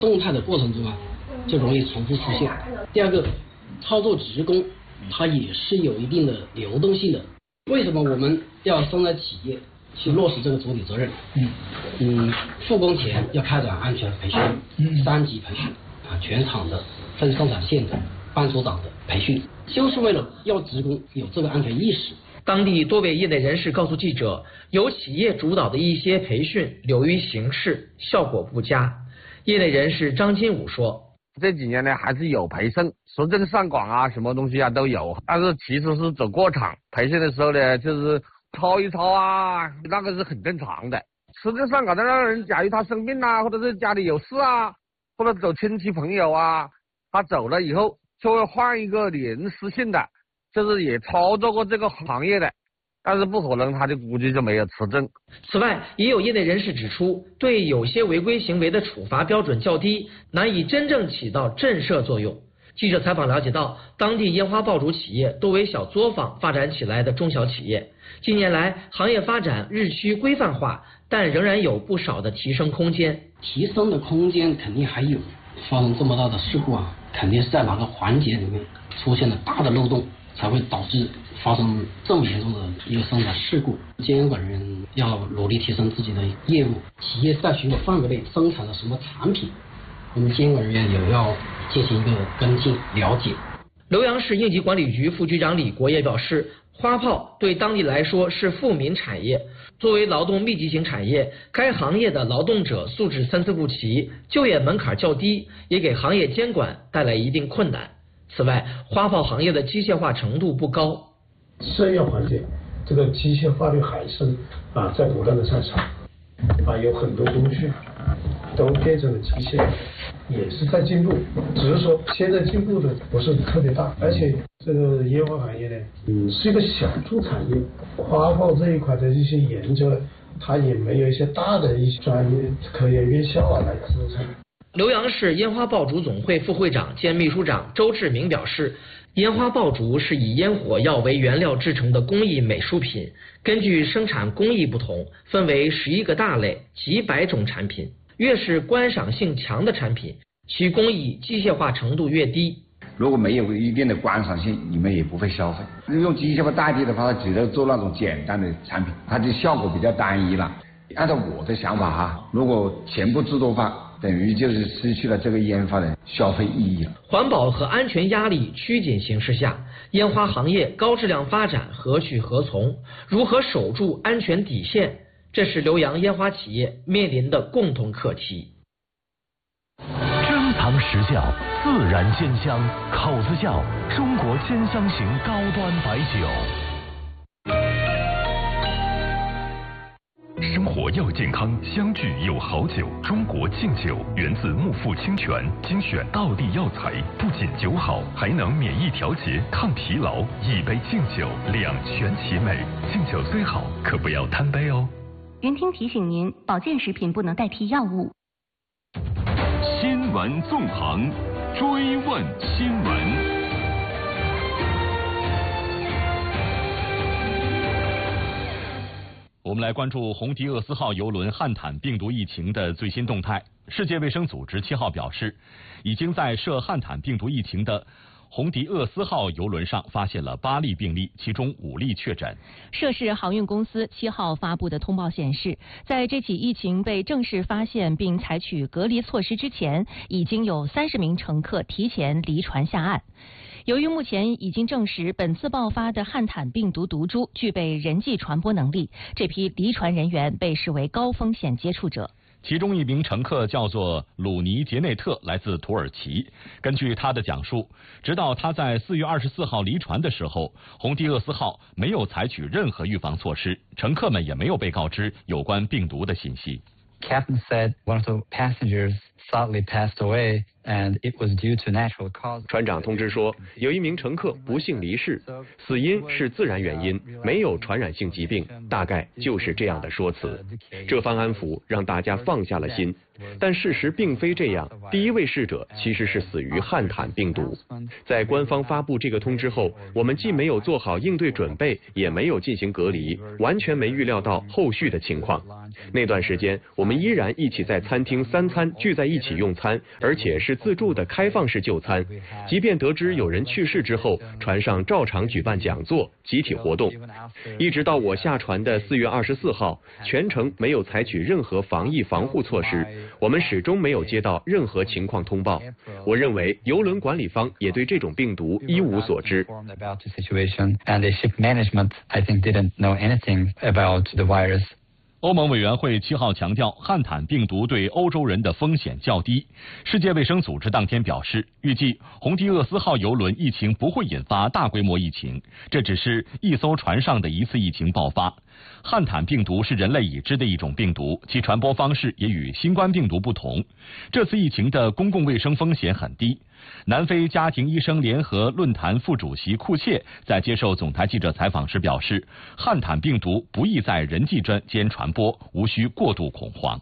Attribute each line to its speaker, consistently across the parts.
Speaker 1: 动态的过程中啊，就容易重复出现。第二个，操作职工它也是有一定的流动性的。为什么我们要生产企业去落实这个主体责任？复工前要开展安全培训，3级培训啊，全厂的分生产线的班组长的培训，就是为了要职工有这个安全意识。
Speaker 2: 当地多位业内人士告诉记者，由企业主导的一些培训流于形式，效果不佳。业内人士张金武说，
Speaker 3: 这几年呢还是有培训，实证上岗啊，什么东西啊都有，但是其实是走过场。培训的时候呢，就是抄一抄啊，那个是很正常的。实证上岗的那个人，假如他生病啊，或者是家里有事啊，或者走亲戚朋友啊，他走了以后就会换一个临时性的，就是也操作过这个行业的，但是不可能他就估计就没有持证。
Speaker 2: 此外，也有业内人士指出，对有些违规行为的处罚标准较低，难以真正起到震慑作用。记者采访了解到，当地烟花爆竹企业多为小作坊发展起来的中小企业，近年来行业发展日趋规范化，但仍然有不少的提升空间。
Speaker 1: 提升的空间肯定还有，发生这么大的事故啊，肯定是在哪个环节里面出现了大的漏洞，才会导致发生这么严重的一个生产事故。监管人员要努力提升自己的业务，企业在许可范围内生产了什么产品，我们监管人员也要进行一个跟进了解。
Speaker 2: 浏阳市应急管理局副局长李国也表示，花炮对当地来说是富民产业，作为劳动密集型产业，该行业的劳动者素质参差不齐，就业门槛较低，也给行业监管带来一定困难。此外，花炮行业的机械化程度不高，
Speaker 4: servi业环节这个机械化率还是在不断的上涨，有很多工序都变成了机械，也是在进步，只是说现在进步的不是特别大，而且这个烟花行业呢，是一个小众产业，花炮这一块的一些研究呢，它也没有一些大的一些专业科研院校来支撑。
Speaker 2: 浏阳市烟花爆竹总会副会长兼秘书长周志明表示，烟花爆竹是以烟火药为原料制成的工艺美术品，根据生产工艺不同，分为11个大类，几百种产品。越是观赏性强的产品，其工艺机械化程度越低。
Speaker 5: 如果没有一定的观赏性，你们也不会消费。用机械化代替的话，它只能做那种简单的产品，它的效果比较单一了。按照我的想法如果全部自动化，等于就是失去了这个烟花的消费意义了。
Speaker 2: 环保和安全压力趋紧形势下，烟花行业高质量发展何去何从？如何守住安全底线？这是浏阳烟花企业面临的共同课题。
Speaker 6: 珍藏实窖，自然鲜香，口子窖，中国鲜香型高端白酒。生活要健康，相聚有好酒。中国敬酒源自牧阜清泉，精选道地药材，不仅酒好，还能免疫调节、抗疲劳。一杯敬酒，两全其美。敬酒虽好，可不要贪杯哦。
Speaker 7: 云听提醒您，保健食品不能代替药物。
Speaker 6: 新闻纵横，追问新闻。我们来关注红迪厄斯号邮轮汉坦病毒疫情的最新动态。世界卫生组织7号表示，已经在涉汉坦病毒疫情的红迪厄斯号邮轮上发现了8例病例，其中5例确诊。
Speaker 7: 涉事航运公司7号发布的通报显示，在这起疫情被正式发现并采取隔离措施之前，已经有30名乘客提前离船下岸。由于目前已经证实本次爆发的汉坦病毒毒株具备人际传播能力，这批离船人员被视为高风险接触者。
Speaker 6: 其中一名乘客叫做鲁尼杰内特，来自土耳其。根据他的讲述，直到他在4月24号离船的时候，红迪厄斯号没有采取任何预防措施，乘客们也没有被告知有关病毒的信息。
Speaker 8: Captain said one of the passengers suddenly passed away 船长通知说，有一名乘客不幸离世，死因是自然原因，没有传染性疾病，大概就是这样的说辞。这番安抚让大家放下了心，但事实并非这样。第一位逝者其实是死于汉坦病毒。在官方发布这个通知后，我们既没有做好应对准备，也没有进行隔离，完全没预料到后续的情况。那段时间，我们依然一起在餐厅3餐聚在一起用餐，而且是自助的开放式就餐。即便得知有人去世之后，船上照常举办讲座、集体活动。一直到我下船的4月24号，全程没有采取任何防疫防护措施，我们始终没有接到任何情况通报。我认为邮轮管理方也对这种病毒一无所知。
Speaker 9: 欧盟委员会7号强调，汉坦病毒对欧洲人的风险较低。世界卫生组织当天表示，预计红迪厄斯号邮轮疫情不会引发大规模疫情，这只是一艘船上的一次疫情爆发。汉坦病毒是人类已知的一种病毒，其传播方式也与新冠病毒不同。这次疫情的公共卫生风险很低。南非家庭医生联合论坛副主席库切在接受总台记者采访时表示，汉坦病毒不易在人际间传播，无需过度恐慌。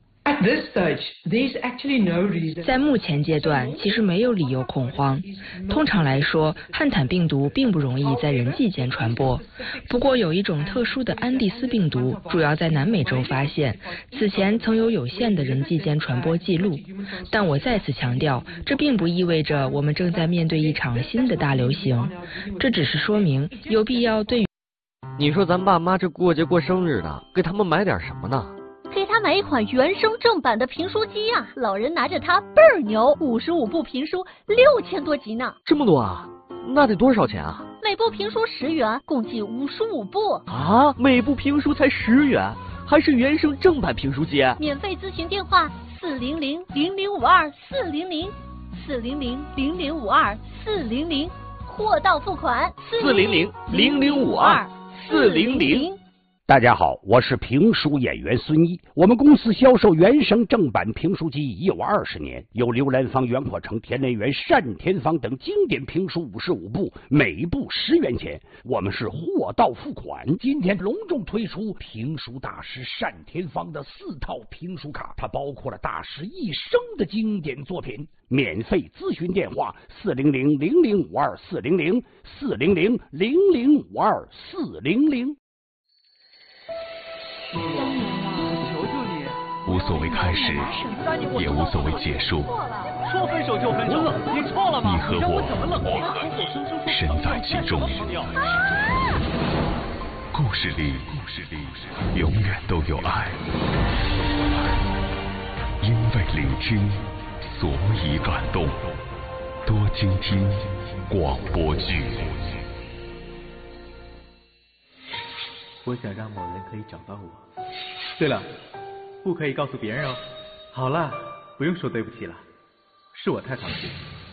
Speaker 10: 在目前阶段，其实没有理由恐慌。通常来说，汉坦病毒并不容易在人际间传播。不过，有一种特殊的安第斯病毒，主要在南美洲发现，此前曾有限的人际间传播记录。但我再次强调，这并不意味着我们正在面对一场新的大流行，这只是说明有必要对于。
Speaker 2: 你说咱爸妈这过节过生日的，给他们买点什么呢？
Speaker 11: 给他买一款原声正版的评书机啊！老人拿着它倍儿牛，55部评书6000多集呢。
Speaker 2: 这么多啊？那得多少钱啊？
Speaker 11: 每部评书10元，共计55部。
Speaker 2: 啊，每部评书才10元，还是原声正版评书机？
Speaker 11: 免费咨询电话400-0052-400，400-0052-400，货到付款
Speaker 2: 400-0052-400。
Speaker 12: 大家好，我是评书演员孙一。我们公司销售原声正版评书机已有20年，有刘兰芳、袁阔成、田连元、单田芳等经典评书55部，每部10元钱。我们是货到付款。今天隆重推出评书大师单田芳的4套评书卡，它包括了大师一生的经典作品。免费咨询电话400-0052-400，400-0052-400。
Speaker 6: 无所谓开始，也无所谓结束。
Speaker 13: 说分手就分手，你错了吗？
Speaker 6: 你和我身在其中。故事里永远都有爱，因为聆听，所以感动。多倾听广播剧。
Speaker 14: 我想让某人可以找到我。对了，不可以告诉别人哦。好了，不用说对不起了，是我太淘气。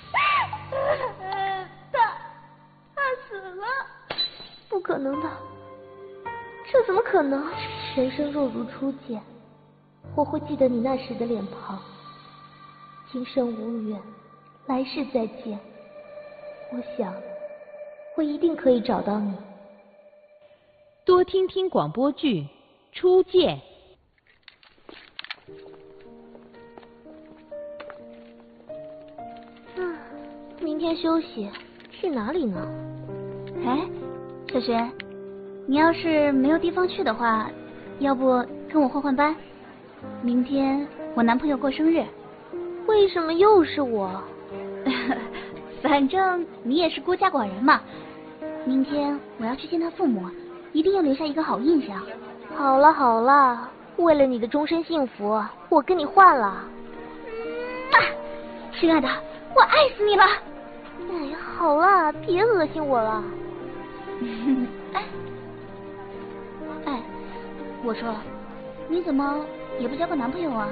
Speaker 15: 他死了？不可能的，这怎么可能？人生若如初见，我会记得你那时的脸庞。今生无缘，来世再见。我想，我一定可以找到你。
Speaker 7: 多听听广播剧《初见》。
Speaker 15: 明天休息，去哪里呢？
Speaker 16: 哎，小雪，你要是没有地方去的话，要不跟我换换班？明天我男朋友过生日。
Speaker 15: 为什么又是我？
Speaker 16: 反正你也是孤家寡人嘛。明天我要去见他父母，一定要留下一个好印象。
Speaker 15: 好了好了，为了你的终身幸福，我跟你换了。
Speaker 16: 亲爱的，我爱死你了。
Speaker 15: 哎呀，好了，别恶心我了。
Speaker 16: 哎，我说，你怎么也不交个男朋友啊？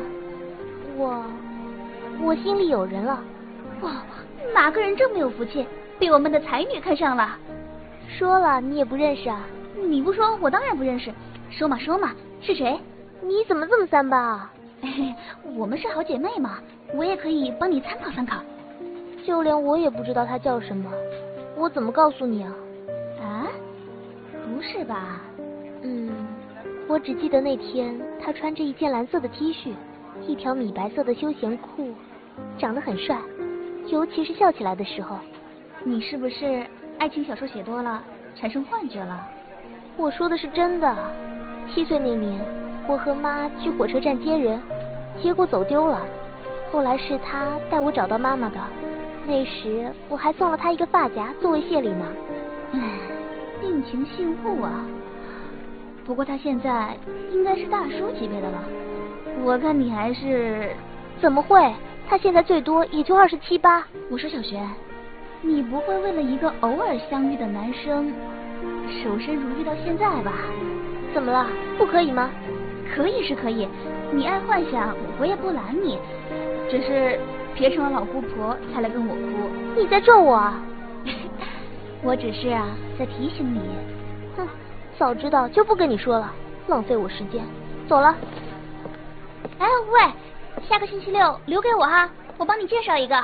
Speaker 15: 我心里有人了。
Speaker 16: 哇，哪个人这么有福气，被我们的才女看上了？
Speaker 15: 说了你也不认识啊？
Speaker 16: 你不说，我当然不认识。说嘛说嘛，是谁？
Speaker 15: 你怎么这么三八啊？
Speaker 16: 我们是好姐妹嘛， 我也可以帮你参考参考。
Speaker 15: 就连我也不知道他叫什么，我怎么告诉你啊？
Speaker 16: 啊？不是吧？
Speaker 15: 我只记得那天他穿着一件蓝色的 T 恤，一条米白色的休闲裤，长得很帅，尤其是笑起来的时候。
Speaker 16: 你是不是爱情小说写多了，产生幻觉了？
Speaker 15: 我说的是真的。7岁那年，我和妈去火车站接人，结果走丢了。后来是他带我找到妈妈的，那时我还送了他一个发夹作为谢礼呢。
Speaker 16: 定情信物啊！不过他现在应该是大叔级别的了，我看你还是……
Speaker 15: 怎么会？他现在最多也就27、28。
Speaker 16: 我说小璇，你不会为了一个偶尔相遇的男生守身如玉到现在吧？
Speaker 15: 怎么了？不可以吗？
Speaker 16: 可以是可以，你爱幻想我也不拦你，只是别成了老姑婆才来跟我哭。
Speaker 15: 你在咒我啊？
Speaker 16: 我只是在提醒你。
Speaker 15: 哼，早知道就不跟你说了，浪费我时间。走了。
Speaker 16: 哎喂，下个星期6留给我哈，我帮你介绍一个。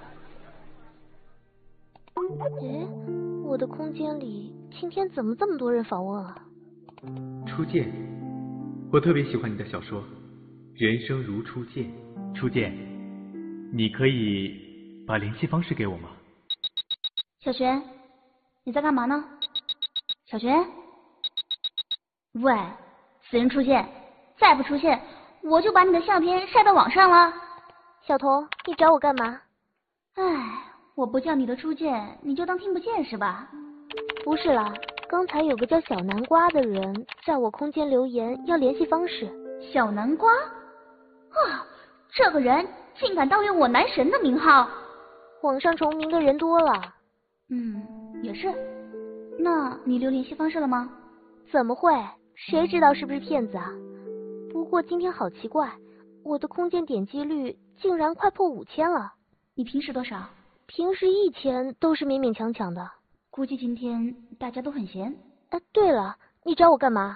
Speaker 15: 我的空间里今天怎么这么多人访问啊？
Speaker 14: 初见，我特别喜欢你的小说《人生如初见》。初见，你可以把联系方式给我吗？
Speaker 16: 小璇，你在干嘛呢？小璇，喂，死人出现，再不出现，我就把你的相片晒到网上了。
Speaker 15: 小童，你找我干嘛？
Speaker 16: 我不叫你的初见，你就当听不见是吧？
Speaker 15: 不是啦，刚才有个叫小南瓜的人在我空间留言要联系方式。
Speaker 16: 小南瓜？这个人竟敢盗用我男神的名号，
Speaker 15: 网上重名的人多了。
Speaker 16: 也是。那你留联系方式了吗？
Speaker 15: 怎么会？谁知道是不是骗子啊？不过今天好奇怪，我的空间点击率竟然快破5000了。
Speaker 16: 你平时多少？
Speaker 15: 平时1000都是勉勉强强的。
Speaker 16: 估计今天大家都很闲。
Speaker 15: 对了，你找我干嘛？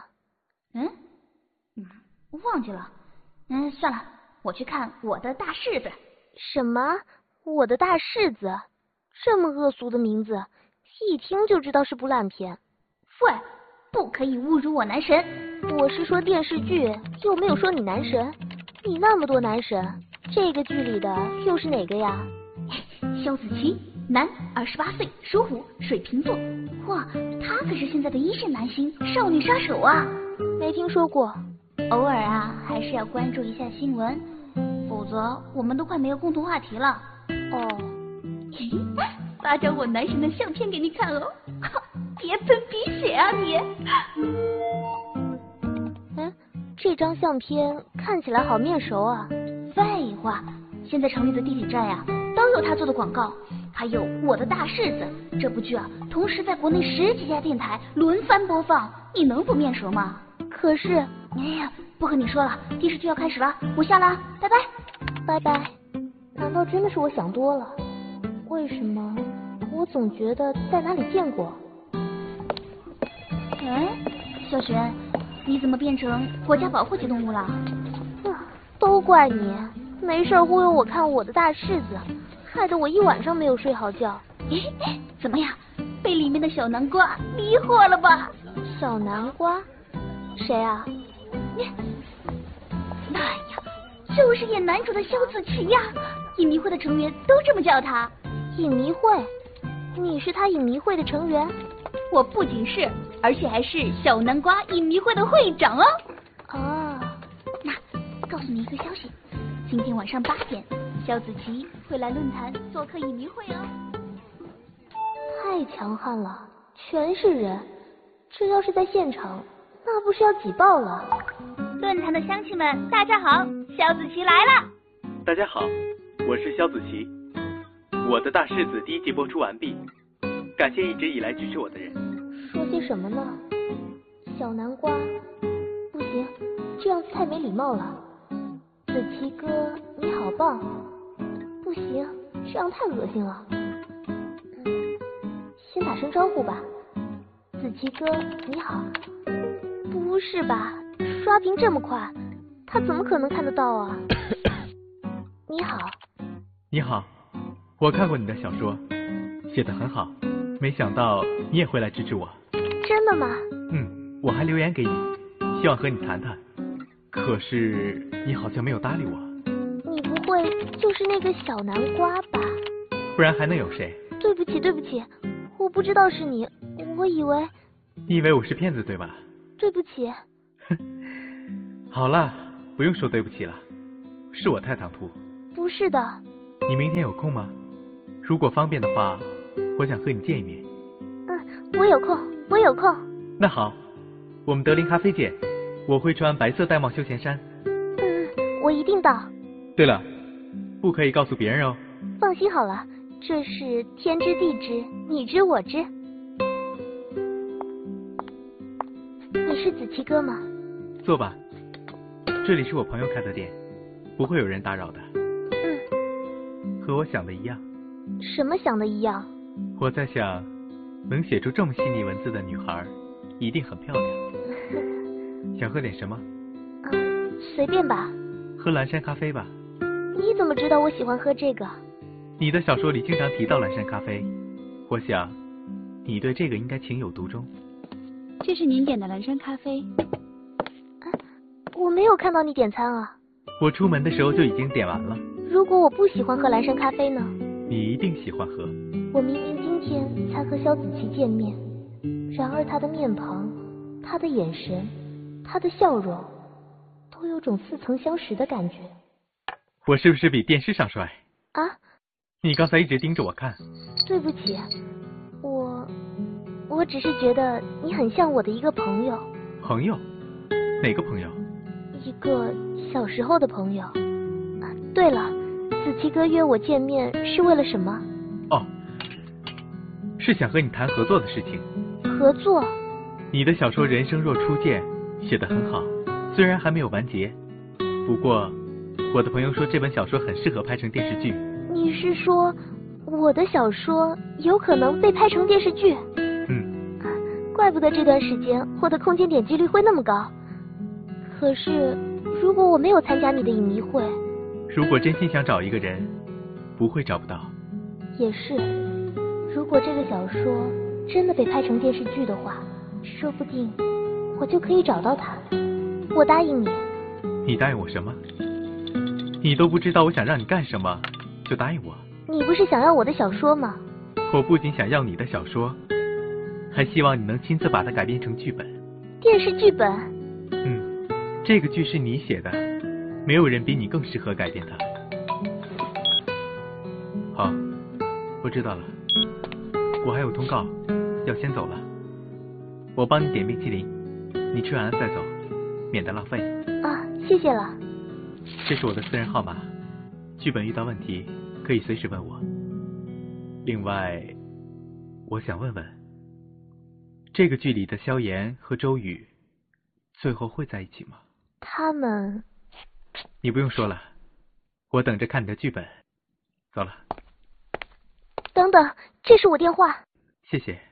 Speaker 16: 忘记了。算了，我去看我的大柿子。
Speaker 15: 什么？我的大柿子？这么恶俗的名字，一听就知道是部烂片。
Speaker 16: 喂，不可以侮辱我男神。
Speaker 15: 我是说电视剧，又没有说你男神。你那么多男神，这个剧里的又是哪个呀？
Speaker 16: 萧子琪，男，28岁，属虎，水瓶座。哇，他可是现在的1线男星，少女杀手啊！
Speaker 15: 没听说过。
Speaker 16: 偶尔还是要关注一下新闻，否则我们都快没有共同话题了。发张我男神的相片给你看哦，别喷鼻血啊你！
Speaker 15: 这张相片看起来好面熟啊。
Speaker 16: 废话，现在城里的地铁站都有他做的广告，还有我的大柿子这部剧同时在国内10几家电台轮番播放，你能不面熟吗？
Speaker 15: 可是，
Speaker 16: 不和你说了，电视剧要开始了，我下了，拜拜。
Speaker 15: 拜拜。难道真的是我想多了？为什么我总觉得在哪里见过？
Speaker 16: 小璇，你怎么变成国家保护级动物了？
Speaker 15: 都怪你，没事忽悠我看我的大柿子，害得我一晚上没有睡好觉。
Speaker 16: 怎么样，被里面的小南瓜迷惑了吧？
Speaker 15: 小南瓜？谁啊？
Speaker 16: 就是演男主的萧子琪呀，影迷会的成员都这么叫他。
Speaker 15: 影迷会？你是他影迷会的成员？
Speaker 16: 我不仅是，而且还是小南瓜影迷会的会长哦。那告诉你一个消息，今天晚上8点，萧子琪会来论坛做客影迷会哦。
Speaker 15: 太强悍了，全是人，这要是在现场，那不是要挤爆了？
Speaker 16: 论坛的乡亲们，大家好，萧子琪来了。
Speaker 14: 大家好，我是萧子琪。我的大柿子第1季播出完毕，感谢一直以来支持我的人。
Speaker 15: 说些什么呢？小南瓜，不行，这样子太没礼貌了。子琪哥，你好棒，不行，这样太恶心了。先打声招呼吧。子琪哥，你好。不是吧？刷屏这么快，他怎么可能看得到啊？ 你好。
Speaker 14: 你好，我看过你的小说，写得很好，没想到你也会来支持我。
Speaker 15: 真的吗？
Speaker 14: 我还留言给你，希望和你谈谈，可是你好像没有搭理我。
Speaker 15: 你不会就是那个小南瓜吧？
Speaker 14: 不然还能有谁？
Speaker 15: 对不起，我不知道是你，我以为……
Speaker 14: 你以为我是骗子对吧？
Speaker 15: 对不起。
Speaker 14: 好了，不用说对不起了，是我太唐突。
Speaker 15: 不是的。
Speaker 14: 你明天有空吗？如果方便的话，我想和你见一面。
Speaker 15: 我有空。
Speaker 14: 那好，我们德林咖啡见，我会穿白色玳瑁休闲衫。
Speaker 15: 我一定到。
Speaker 14: 对了，不可以告诉别人哦。
Speaker 15: 放心好了，这是天知地知，你知我知。你是子期哥吗？
Speaker 14: 坐吧，这里是我朋友开的店，不会有人打扰的。和我想的一样。
Speaker 15: 什么想的一样？
Speaker 14: 我在想，能写出这么细腻文字的女孩，一定很漂亮。想喝点什么？
Speaker 15: 随便吧。
Speaker 14: 喝蓝山咖啡吧。
Speaker 15: 你怎么知道我喜欢喝这个？
Speaker 14: 你的小说里经常提到蓝山咖啡，我想你对这个应该情有独钟。
Speaker 16: 这是您点的蓝山咖啡。
Speaker 15: 我没有看到你点餐啊。
Speaker 14: 我出门的时候就已经点完了。
Speaker 15: 如果我不喜欢喝蓝山咖啡呢？
Speaker 14: 你一定喜欢喝。
Speaker 15: 我明明今天才和萧子琪见面，然而他的面庞、他的眼神、他的笑容，都有种似曾相识的感觉。
Speaker 14: 我是不是比电视上帅？
Speaker 15: 啊？
Speaker 14: 你刚才一直盯着我看。
Speaker 15: 对不起，我只是觉得你很像我的一个朋友。
Speaker 14: 朋友？哪个朋友？
Speaker 15: 一个小时候的朋友。对了，子期哥约我见面是为了什么？
Speaker 14: 是想和你谈合作的事情。
Speaker 15: 合作？
Speaker 14: 你的小说《人生若初见》写得很好，虽然还没有完结，不过我的朋友说这本小说很适合拍成电视剧。
Speaker 15: 你是说我的小说有可能被拍成电视剧？怪不得这段时间我的空间点击率会那么高。可是如果我没有参加你的影迷会，
Speaker 14: 如果真心想找一个人，不会找不到。
Speaker 15: 也是，如果这个小说真的被拍成电视剧的话，说不定我就可以找到他。我答应你。
Speaker 14: 你答应我什么？你都不知道我想让你干什么，就答应我？
Speaker 15: 你不是想要我的小说吗？
Speaker 14: 我不仅想要你的小说，还希望你能亲自把它改编成剧本。
Speaker 15: 电视剧本？
Speaker 14: 这个剧是你写的，没有人比你更适合改编它。好，我知道了。我还有通告，要先走了。我帮你点冰淇淋，你吃完了再走，免得浪费。
Speaker 15: 谢谢了。
Speaker 14: 这是我的私人号码，剧本遇到问题可以随时问我。另外，我想问问，这个剧里的萧炎和周宇最后会在一起吗？
Speaker 15: 他们……
Speaker 14: 你不用说了，我等着看你的剧本。走了。
Speaker 15: 等等，这是我电话。
Speaker 14: 谢谢。